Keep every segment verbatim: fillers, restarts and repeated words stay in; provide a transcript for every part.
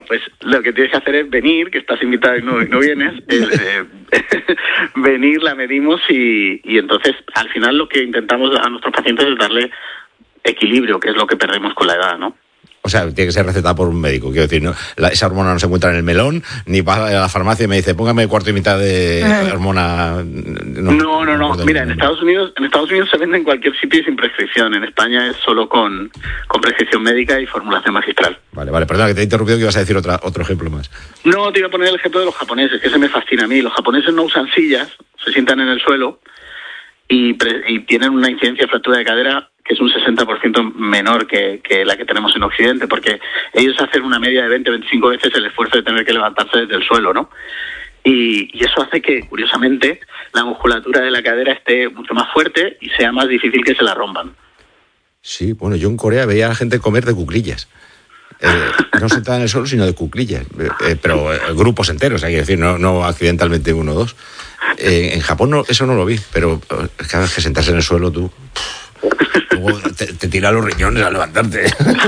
pues lo que tienes que hacer es venir, que estás invitado y no, no vienes, eh, venir, la medimos y, y entonces al final lo que intentamos a nuestros pacientes es darle equilibrio, que es lo que perdemos con la edad, ¿no? O sea, tiene que ser recetada por un médico, quiero decir, ¿no? La, esa hormona no se encuentra en el melón, ni va a la farmacia y me dice, póngame cuarto y mitad de hormona. No, no, no. no. Mira, en Estados Unidos, en Estados Unidos se vende en cualquier sitio y sin prescripción. En España es solo con, con prescripción médica y formulación magistral. Vale, vale, perdona que te he interrumpido, que ibas a decir otra, otro ejemplo más. No, te iba a poner el ejemplo de los japoneses, que ese me fascina a mí. Los japoneses no usan sillas, se sientan en el suelo y, pre, y tienen una incidencia de fractura de cadera que es un sesenta por ciento menor que, que la que tenemos en Occidente, porque ellos hacen una media de veinte a veinticinco veces el esfuerzo de tener que levantarse desde el suelo, ¿no? Y, y eso hace que, curiosamente, la musculatura de la cadera esté mucho más fuerte y sea más difícil que se la rompan. Sí, bueno, yo en Corea veía a la gente comer de cuclillas. Eh, no sentada en el suelo, sino de cuclillas. Eh, pero eh, grupos enteros, hay que decir, no, no accidentalmente uno o dos. Eh, en Japón no, eso no lo vi, pero cada vez que sentarse en el suelo, tú... Luego te, te tira los riñones al levantarte.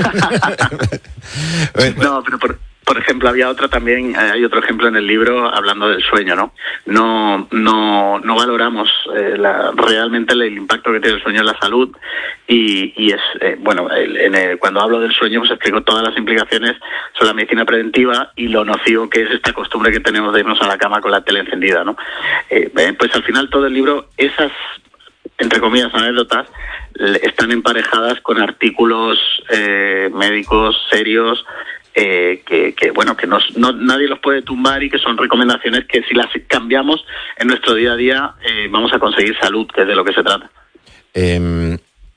No, pero por, por ejemplo había otra también, hay otro ejemplo en el libro hablando del sueño, ¿no? No, no, no valoramos eh, la, realmente el, el impacto que tiene el sueño en la salud y, y es, eh, bueno, el, en el, cuando hablo del sueño pues explico todas las implicaciones sobre la medicina preventiva y lo nocivo que es esta costumbre que tenemos de irnos a la cama con la tele encendida, ¿no? Eh, pues al final todo el libro, esas entre comillas, anécdotas, están emparejadas con artículos eh, médicos serios eh, que, que, bueno, que nos, no, nadie los puede tumbar y que son recomendaciones que si las cambiamos en nuestro día a día eh, vamos a conseguir salud, que es de lo que se trata. Eh,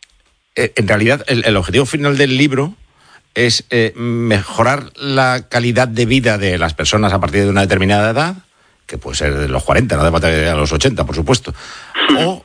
en realidad, el, el objetivo final del libro es eh, mejorar la calidad de vida de las personas a partir de una determinada edad, que puede ser de los cuarenta, no de falta a los ochenta, por supuesto, o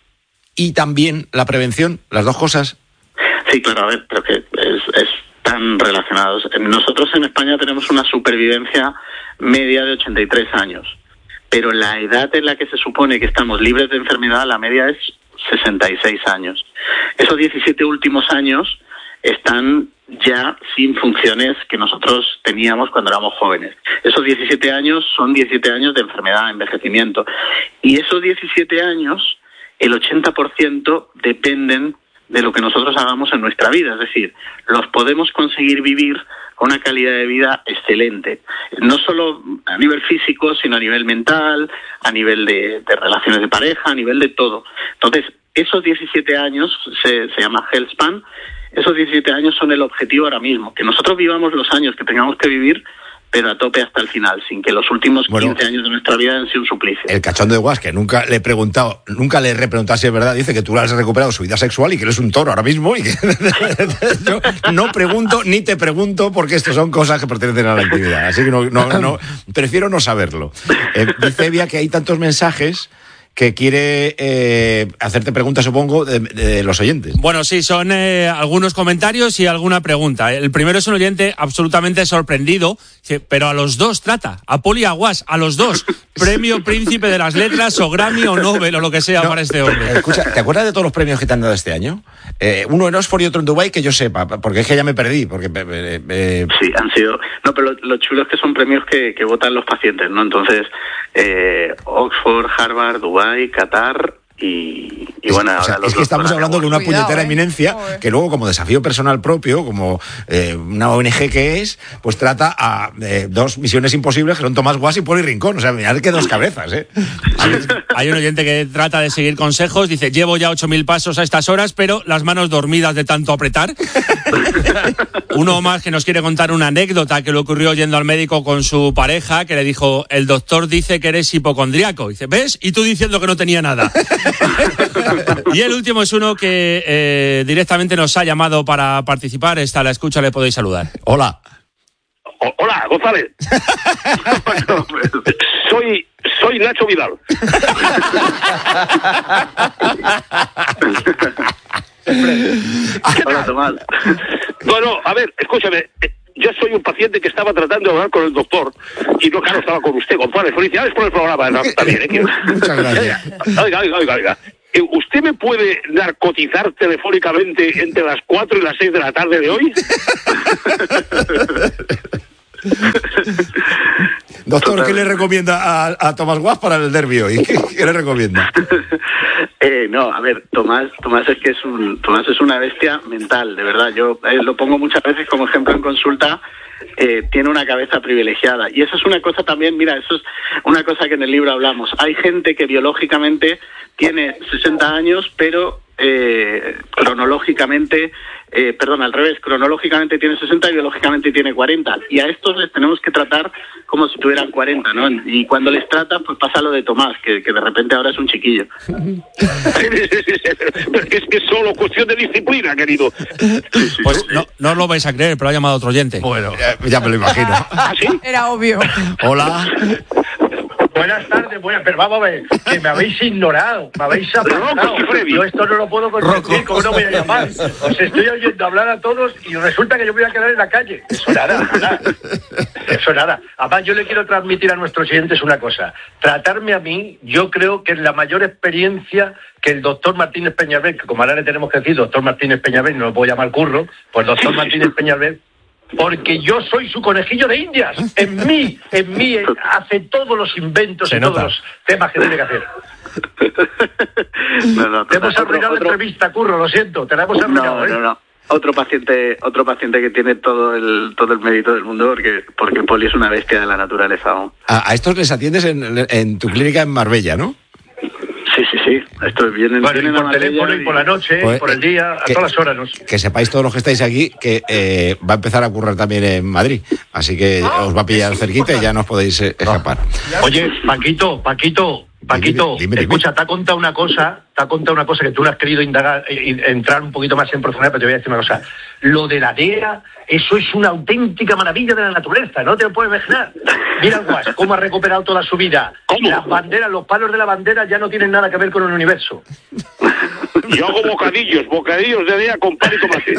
y también la prevención, las dos cosas. Sí, claro, a ver, pero que es, es tan relacionados. Nosotros en España tenemos una supervivencia media de ochenta y tres años, pero la edad en la que se supone que estamos libres de enfermedad, la media es sesenta y seis años. Esos diecisiete últimos años están ya sin funciones que nosotros teníamos cuando éramos jóvenes. Esos diecisiete años son diecisiete años de enfermedad, envejecimiento. Y esos diecisiete años, el ochenta por ciento dependen de lo que nosotros hagamos en nuestra vida. Es decir, los podemos conseguir vivir con una calidad de vida excelente. No solo a nivel físico, sino a nivel mental, a nivel de, de relaciones de pareja, a nivel de todo. Entonces, esos diecisiete años, se, se llama Health Span, esos diecisiete años son el objetivo ahora mismo. Que nosotros vivamos los años que tengamos que vivir, pero a tope hasta el final, sin que los últimos bueno, quince años de nuestra vida hayan sido un suplicio. El cachondo de Guas, que nunca le he preguntado, nunca le he repreguntado si es verdad, dice que tú le has recuperado su vida sexual y que eres un toro ahora mismo y que yo no pregunto ni te pregunto porque estas son cosas que pertenecen a la intimidad, así que no, no, no prefiero no saberlo. Eh, dice Evia que hay tantos mensajes que quiere eh, hacerte preguntas, supongo, de, de los oyentes. Bueno, sí, son eh, algunos comentarios y alguna pregunta. El primero es un oyente absolutamente sorprendido, pero a los dos trata, a Poli y a Guas, a los dos. Premio Príncipe de las Letras o Grammy o Nobel o lo que sea no, para este hombre. Escucha, ¿te acuerdas de todos los premios que te han dado este año? Eh, uno en Oxford y otro en Dubái, que yo sepa, porque es que ya me perdí. Porque eh, eh... Sí, han sido... No, pero lo, lo chulo es que son premios que, que votan los pacientes, ¿no? Entonces, eh, Oxford, Harvard, Dubái, Qatar... Y, y bueno, o sea, los, es que estamos hablando de una cuidado, puñetera eh. eminencia Joder. que luego, como desafío personal propio, como eh, una O N G que es, pues trata a eh, dos misiones imposibles que son Tomás Guas y Poli Rincón. O sea, mirad que dos cabezas, ¿eh? Hay, hay un oyente que trata de seguir consejos, dice, llevo ya ocho mil pasos a estas horas, pero las manos dormidas de tanto apretar. Uno más que nos quiere contar una anécdota que le ocurrió yendo al médico con su pareja, que le dijo, el doctor dice que eres hipocondriaco. Dice, ¿ves? Y tú diciendo que no tenía nada. Y el último es uno que eh, directamente nos ha llamado para participar. Está a la escucha, le podéis saludar. Hola. O, hola, González. soy, soy Nacho Vidal. Hola, Tomás. No, no, a ver, escúchame. Yo soy un paciente que estaba tratando de hablar con el doctor y no, claro, estaba con usted, González. Felicidades por el programa, no, también, ¿eh? Muchas gracias. Oiga, oiga, oiga, oiga. ¿Usted me puede narcotizar telefónicamente entre las cuatro y las seis de la tarde de hoy? Doctor, ¿qué le recomienda a, a Tomás Guas para el derbi hoy? ¿Qué, qué le recomienda? eh, no, a ver, Tomás, Tomás es que es un, Tomás es una bestia mental, de verdad. Yo eh, lo pongo muchas veces como ejemplo en consulta. Eh, tiene una cabeza privilegiada y eso es una cosa también, mira, eso es una cosa que en el libro hablamos. Hay gente que biológicamente tiene sesenta años, pero eh, cronológicamente, eh, perdón, al revés, cronológicamente tiene sesenta y biológicamente tiene cuarenta, y a estos les tenemos que tratar como si tuvieran cuarenta, ¿no? Y cuando les tratan, pues pasa lo de Tomás, que, que de repente ahora es un chiquillo. Es que es solo cuestión de disciplina, querido. Pues no, no os lo vais a creer, pero ha llamado otro oyente. Bueno, ya, ya me lo imagino. ¿Ah, sí? Era obvio. Hola. Buenas tardes, buenas, pero vamos a ver, que me habéis ignorado, me habéis apartado. Yo esto no lo puedo consentir, ¿cómo no voy a llamar? Os estoy oyendo hablar a todos y resulta que yo me voy a quedar en la calle. Eso nada, nada. Eso nada. Además, yo le quiero transmitir a nuestros oyentes una cosa. Tratarme a mí, yo creo que es la mayor experiencia que el doctor Martínez Peñalver, que como ahora le tenemos que decir doctor Martínez Peñalver, no lo puedo llamar Curro, pues doctor Martínez Peñalver, porque yo soy su conejillo de indias. En mí, en mí hace todos los inventos Se y nota. todos los temas que tiene que hacer. No, no, Te hemos otro- arruinado la otro- entrevista, Curro, lo siento, te la hemos arruinado, No, ¿eh? no, no. Otro paciente, otro paciente que tiene todo el todo el mérito del mundo, porque porque Poli es una bestia de la naturaleza aún. A, a estos les atiendes en, en tu clínica en Marbella, ¿no? Sí, sí, sí. Esto vienen, Bueno, y vienen a por teléfono, Marbella y por la noche, Pues, y por el día, a que- todas las horas. ¿No? Que sepáis todos los que estáis aquí que eh, va a empezar a currar también en Madrid. Así que os va a pillar cerquita y ya no os podéis eh, escapar. Oye, Paquito, Paquito, Paquito, Dime, dime, dime. escucha, te ha contado una cosa, te ha contado una cosa que tú no has querido indagar, eh, entrar un poquito más en profundidad, pero te voy a decir una cosa. Lo de la D E A, eso es una auténtica maravilla de la naturaleza, no te lo puedes imaginar. Mira el Guas, cómo ha recuperado toda su vida. ¿Cómo? Las banderas, los palos de la bandera ya no tienen nada que ver con el universo. Yo hago bocadillos, bocadillos de día con pan y tomate.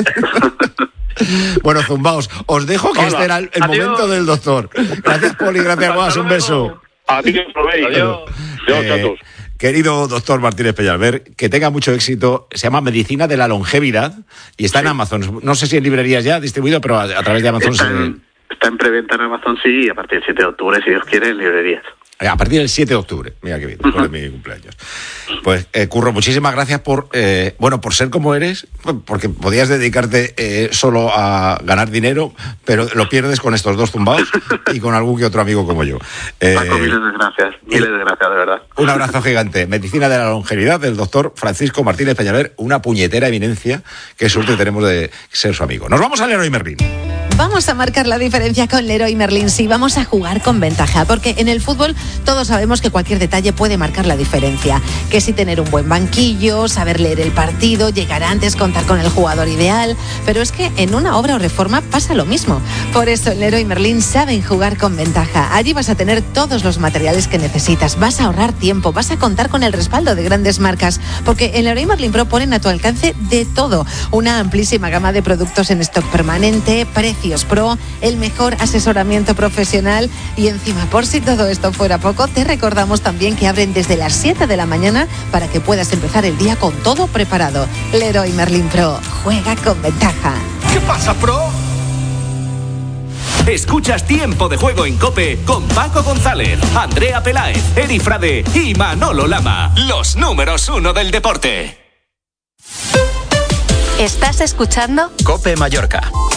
Bueno, zumbaos, os dejo que Hola. este era el, el Adiós. momento del doctor. Gracias, Poli, gracias, Guas, un beso. A ti que os lo veis. Adiós. Adiós, Eh, chatos. Querido doctor Martínez Peñalver, que tenga mucho éxito. Se llama Medicina de la Longevidad y está en Amazon. No sé si en librerías ya distribuido, pero a, a través de Amazon Está se... en, está en preventa en Amazon, sí, y a partir del siete de octubre, si Dios quiere, en librerías. A partir del siete de octubre, mira qué bien, después de mi cumpleaños. Pues, eh, Curro, muchísimas gracias por, eh, bueno, por ser como eres, porque podías dedicarte eh, solo a ganar dinero, pero lo pierdes con estos dos zumbados y con algún que otro amigo como yo. Eh, Paco, miles de gracias, miles de gracias, de verdad. un abrazo gigante. Medicina de la Longevidad del doctor Francisco Martínez Peñalver, una puñetera eminencia. Qué suerte tenemos de ser su amigo. Nos vamos al Leroy Merlin. Vamos a marcar la diferencia con Leroy Merlin. Sí, vamos a jugar con ventaja, porque en el fútbol todos sabemos que cualquier detalle puede marcar la diferencia. Que si tener un buen banquillo, saber leer el partido, llegar antes, contar con el jugador ideal. Pero es que en una obra o reforma pasa lo mismo. Por eso en Leroy Merlin saben jugar con ventaja. Allí vas a tener todos los materiales que necesitas, vas a ahorrar tiempo, vas a contar con el respaldo de grandes marcas, porque en Leroy Merlin Pro ponen a tu alcance de todo. Una amplísima gama de productos en stock permanente, precios pro, el mejor asesoramiento profesional y encima, por si todo esto fuera poco, te recordamos también que abren desde las siete de la mañana para que puedas empezar el día con todo preparado. Leroy Merlin Pro, juega con ventaja. ¿Qué pasa, pro? Escuchas Tiempo de Juego en COPE con Paco González, Andrea Peláez, Eri Frade y Manolo Lama. Los números uno del deporte. ¿Estás escuchando? COPE Mallorca.